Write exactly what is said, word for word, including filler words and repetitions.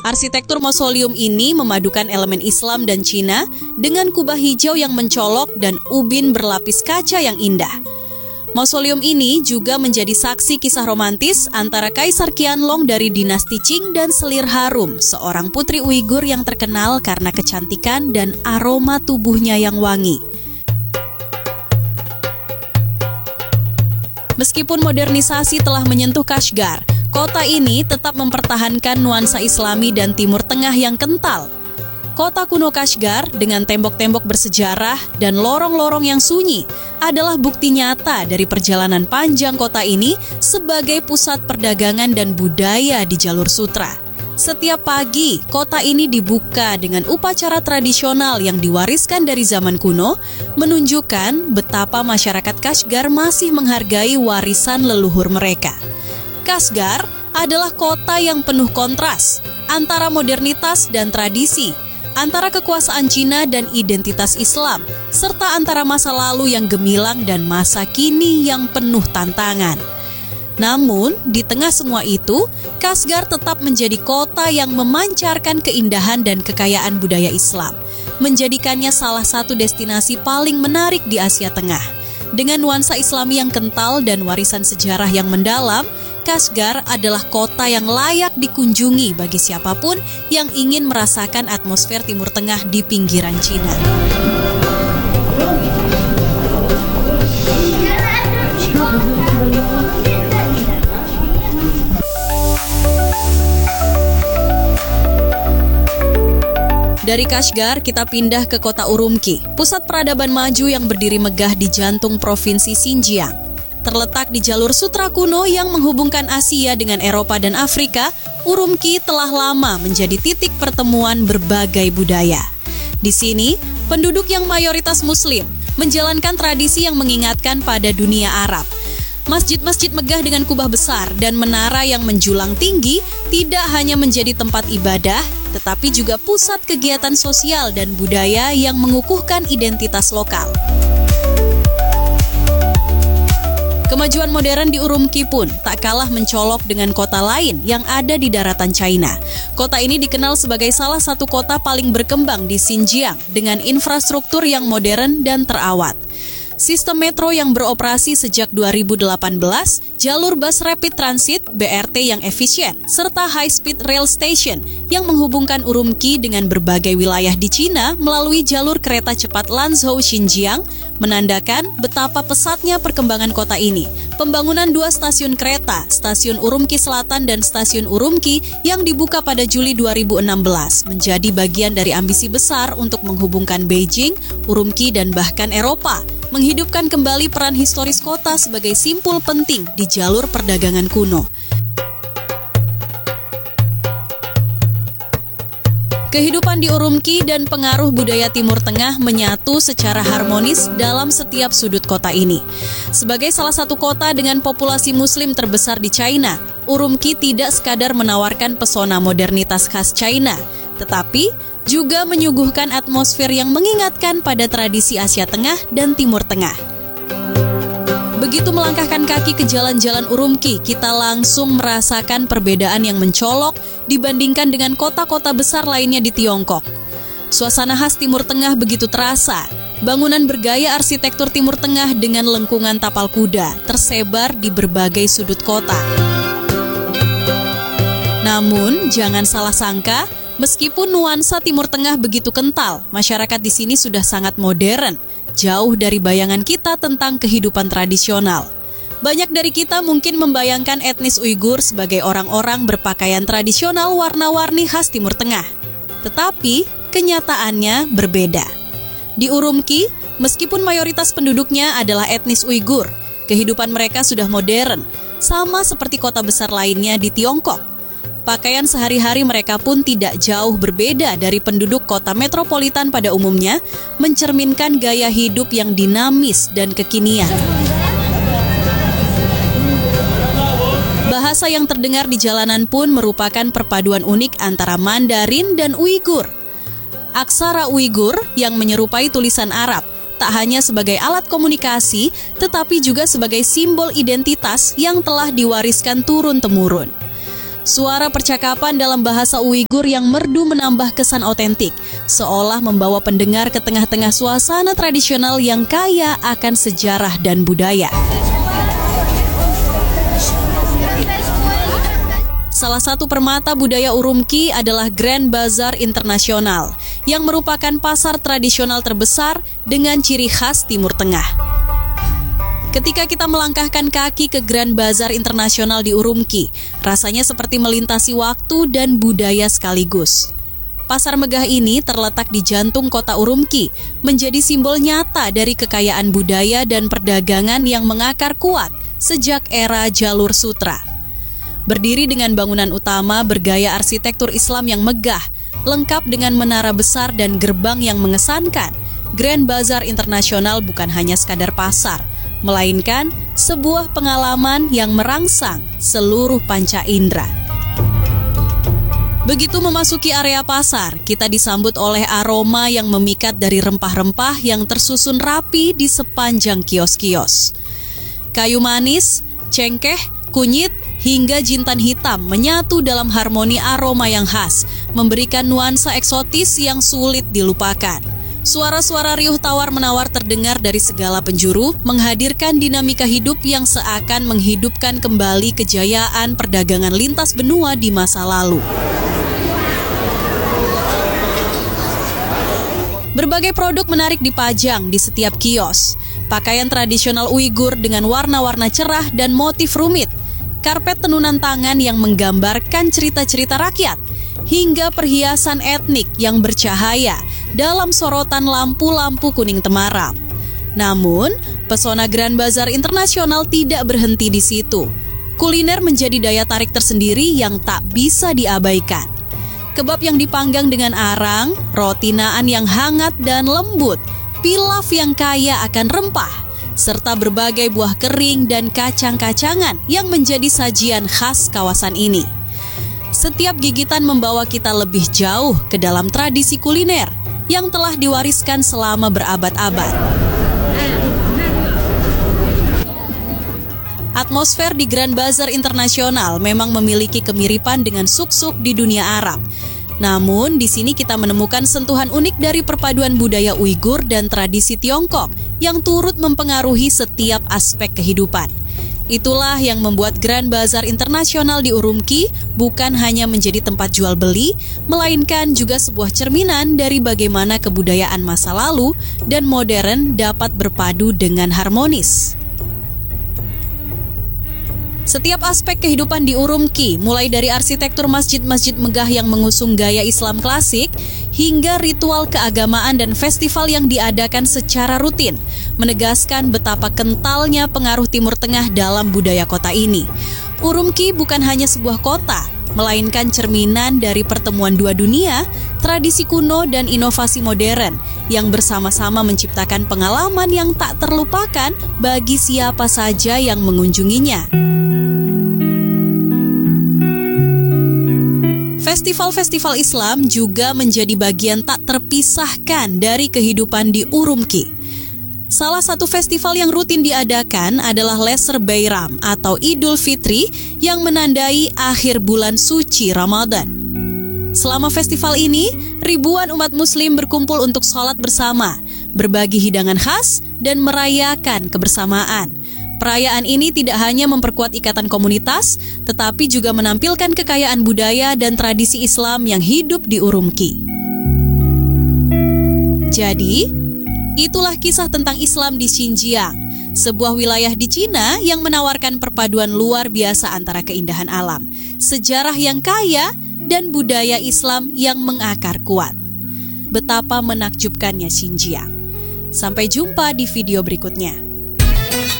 Arsitektur mausoleum ini memadukan elemen Islam dan Cina dengan kubah hijau yang mencolok dan ubin berlapis kaca yang indah. Mausoleum ini juga menjadi saksi kisah romantis antara Kaisar Qianlong dari dinasti Qing dan Selir Harum, seorang putri Uighur yang terkenal karena kecantikan dan aroma tubuhnya yang wangi. Meskipun modernisasi telah menyentuh Kashgar, kota ini tetap mempertahankan nuansa Islami dan Timur Tengah yang kental. Kota kuno Kashgar dengan tembok-tembok bersejarah dan lorong-lorong yang sunyi adalah bukti nyata dari perjalanan panjang kota ini sebagai pusat perdagangan dan budaya di jalur sutra. Setiap pagi, kota ini dibuka dengan upacara tradisional yang diwariskan dari zaman kuno, menunjukkan betapa masyarakat Kashgar masih menghargai warisan leluhur mereka. Kashgar adalah kota yang penuh kontras antara modernitas dan tradisi, antara kekuasaan Cina dan identitas Islam, serta antara masa lalu yang gemilang dan masa kini yang penuh tantangan. Namun, di tengah semua itu, Kashgar tetap menjadi kota yang memancarkan keindahan dan kekayaan budaya Islam, menjadikannya salah satu destinasi paling menarik di Asia Tengah. Dengan nuansa Islami yang kental dan warisan sejarah yang mendalam, Kashgar adalah kota yang layak dikunjungi bagi siapapun yang ingin merasakan atmosfer Timur Tengah di pinggiran Cina. Dari Kashgar, kita pindah ke kota Urumqi, pusat peradaban maju yang berdiri megah di jantung provinsi Xinjiang. Terletak di jalur sutra kuno yang menghubungkan Asia dengan Eropa dan Afrika, Urumqi telah lama menjadi titik pertemuan berbagai budaya. Di sini, penduduk yang mayoritas Muslim menjalankan tradisi yang mengingatkan pada dunia Arab. Masjid-masjid megah dengan kubah besar dan menara yang menjulang tinggi tidak hanya menjadi tempat ibadah, tetapi juga pusat kegiatan sosial dan budaya yang mengukuhkan identitas lokal. Kemajuan modern di Urumqi pun tak kalah mencolok dengan kota lain yang ada di daratan China. Kota ini dikenal sebagai salah satu kota paling berkembang di Xinjiang dengan infrastruktur yang modern dan terawat. Sistem metro yang beroperasi sejak dua ribu delapan belas, jalur bus rapid transit B R T yang efisien, serta high-speed rail station yang menghubungkan Urumqi dengan berbagai wilayah di Cina melalui jalur kereta cepat Lanzhou Xinjiang, menandakan betapa pesatnya perkembangan kota ini. Pembangunan dua stasiun kereta, stasiun Urumqi Selatan dan stasiun Urumqi yang dibuka pada Juli dua ribu enam belas, menjadi bagian dari ambisi besar untuk menghubungkan Beijing, Urumqi dan bahkan Eropa, menghidupkan kembali peran historis kota sebagai simpul penting di jalur perdagangan kuno. Kehidupan di Urumqi dan pengaruh budaya Timur Tengah menyatu secara harmonis dalam setiap sudut kota ini. Sebagai salah satu kota dengan populasi Muslim terbesar di China, Urumqi tidak sekadar menawarkan pesona modernitas khas China, tetapi juga menyuguhkan atmosfer yang mengingatkan pada tradisi Asia Tengah dan Timur Tengah. Begitu melangkahkan kaki ke jalan-jalan Urumqi, kita langsung merasakan perbedaan yang mencolok dibandingkan dengan kota-kota besar lainnya di Tiongkok. Suasana khas Timur Tengah begitu terasa. Bangunan bergaya arsitektur Timur Tengah dengan lengkungan tapal kuda tersebar di berbagai sudut kota. Namun, jangan salah sangka, meskipun nuansa Timur Tengah begitu kental, masyarakat di sini sudah sangat modern, jauh dari bayangan kita tentang kehidupan tradisional. Banyak dari kita mungkin membayangkan etnis Uighur sebagai orang-orang berpakaian tradisional warna-warni khas Timur Tengah. Tetapi, kenyataannya berbeda. Di Urumqi, meskipun mayoritas penduduknya adalah etnis Uighur, kehidupan mereka sudah modern, sama seperti kota besar lainnya di Tiongkok. Pakaian sehari-hari mereka pun tidak jauh berbeda dari penduduk kota metropolitan pada umumnya, mencerminkan gaya hidup yang dinamis dan kekinian. Bahasa yang terdengar di jalanan pun merupakan perpaduan unik antara Mandarin dan Uighur. Aksara Uighur yang menyerupai tulisan Arab tak hanya sebagai alat komunikasi, tetapi juga sebagai simbol identitas yang telah diwariskan turun-temurun. Suara percakapan dalam bahasa Uighur yang merdu menambah kesan otentik, seolah membawa pendengar ke tengah-tengah suasana tradisional yang kaya akan sejarah dan budaya. Salah satu permata budaya Urumqi adalah Grand Bazaar Internasional, yang merupakan pasar tradisional terbesar dengan ciri khas Timur Tengah. Ketika kita melangkahkan kaki ke Grand Bazaar Internasional di Urumqi, rasanya seperti melintasi waktu dan budaya sekaligus. Pasar megah ini terletak di jantung kota Urumqi, menjadi simbol nyata dari kekayaan budaya dan perdagangan yang mengakar kuat sejak era Jalur Sutra. Berdiri dengan bangunan utama bergaya arsitektur Islam yang megah, lengkap dengan menara besar dan gerbang yang mengesankan, Grand Bazaar Internasional bukan hanya sekadar pasar, melainkan sebuah pengalaman yang merangsang seluruh panca indera. Begitu memasuki area pasar, kita disambut oleh aroma yang memikat dari rempah-rempah yang tersusun rapi di sepanjang kios-kios. Kayu manis, cengkeh, kunyit, hingga jintan hitam menyatu dalam harmoni aroma yang khas, memberikan nuansa eksotis yang sulit dilupakan. Suara-suara riuh tawar-menawar terdengar dari segala penjuru, menghadirkan dinamika hidup yang seakan menghidupkan kembali kejayaan perdagangan lintas benua di masa lalu. Berbagai produk menarik dipajang di setiap kios. Pakaian tradisional Uighur dengan warna-warna cerah dan motif rumit, karpet tenunan tangan yang menggambarkan cerita-cerita rakyat, hingga perhiasan etnik yang bercahaya dalam sorotan lampu-lampu kuning temaram. Namun, pesona Grand Bazaar Internasional tidak berhenti di situ. Kuliner menjadi daya tarik tersendiri yang tak bisa diabaikan. Kebab yang dipanggang dengan arang, roti naan yang hangat dan lembut, pilaf yang kaya akan rempah, serta berbagai buah kering dan kacang-kacangan yang menjadi sajian khas kawasan ini. Setiap gigitan membawa kita lebih jauh ke dalam tradisi kuliner yang telah diwariskan selama berabad-abad. Atmosfer di Grand Bazaar Internasional memang memiliki kemiripan dengan suk-suk di dunia Arab. Namun, di sini kita menemukan sentuhan unik dari perpaduan budaya Uighur dan tradisi Tiongkok yang turut mempengaruhi setiap aspek kehidupan. Itulah yang membuat Grand Bazaar Internasional di Urumqi bukan hanya menjadi tempat jual beli, melainkan juga sebuah cerminan dari bagaimana kebudayaan masa lalu dan modern dapat berpadu dengan harmonis. Setiap aspek kehidupan di Urumqi, mulai dari arsitektur masjid-masjid megah yang mengusung gaya Islam klasik, hingga ritual keagamaan dan festival yang diadakan secara rutin, menegaskan betapa kentalnya pengaruh Timur Tengah dalam budaya kota ini. Urumqi bukan hanya sebuah kota, melainkan cerminan dari pertemuan dua dunia, tradisi kuno dan inovasi modern, yang bersama-sama menciptakan pengalaman yang tak terlupakan bagi siapa saja yang mengunjunginya. Festival-festival Islam juga menjadi bagian tak terpisahkan dari kehidupan di Urumqi. Salah satu festival yang rutin diadakan adalah Lesser Bayram atau Idul Fitri yang menandai akhir bulan suci Ramadan. Selama festival ini, ribuan umat muslim berkumpul untuk sholat bersama, berbagi hidangan khas, dan merayakan kebersamaan. Perayaan ini tidak hanya memperkuat ikatan komunitas, tetapi juga menampilkan kekayaan budaya dan tradisi Islam yang hidup di Urumqi. Jadi, itulah kisah tentang Islam di Xinjiang, sebuah wilayah di Cina yang menawarkan perpaduan luar biasa antara keindahan alam, sejarah yang kaya, dan budaya Islam yang mengakar kuat. Betapa menakjubkannya Xinjiang. Sampai jumpa di video berikutnya.